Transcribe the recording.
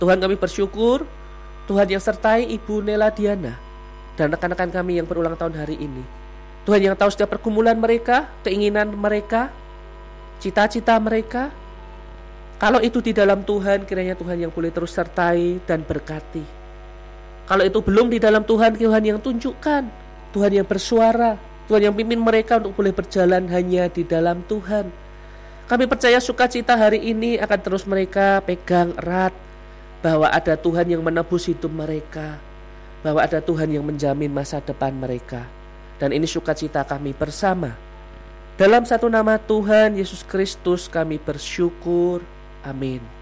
Tuhan, kami bersyukur Tuhan yang sertai Ibu Nela Diana dan rekan-rekan kami yang berulang tahun hari ini. Tuhan yang tahu setiap pergumulan mereka, keinginan mereka, cita-cita mereka. Kalau itu di dalam Tuhan, kiranya Tuhan yang boleh terus sertai dan berkati. Kalau itu belum di dalam Tuhan, Tuhan yang tunjukkan, Tuhan yang bersuara, Tuhan yang pimpin mereka untuk boleh berjalan hanya di dalam Tuhan. Kami percaya sukacita hari ini akan terus mereka pegang erat, bahwa ada Tuhan yang menebus hidup mereka, bahwa ada Tuhan yang menjamin masa depan mereka. Dan ini sukacita kami bersama. Dalam satu nama Tuhan Yesus Kristus kami bersyukur. Amin.